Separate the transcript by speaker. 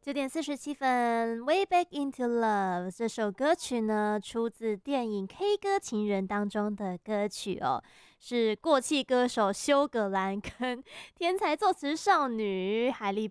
Speaker 1: 9点47分，Way Back Into Love 这首歌曲呢，出自电影《K 歌情人》当中的歌曲哦，是过气歌手休葛兰跟天才作词少女海莉